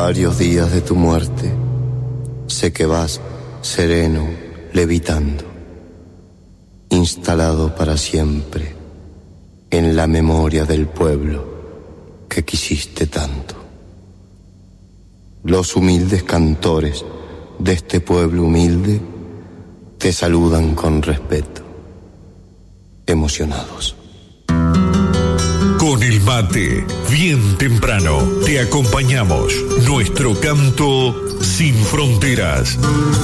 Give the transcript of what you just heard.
varios días de tu muerte, sé que vas sereno, levitando, instalado para siempre en la memoria del pueblo que quisiste tanto. Los humildes cantores de este pueblo humilde te saludan con respeto, emocionados. Con el mate, bien temprano, te acompañamos. Nuestro canto sin fronteras.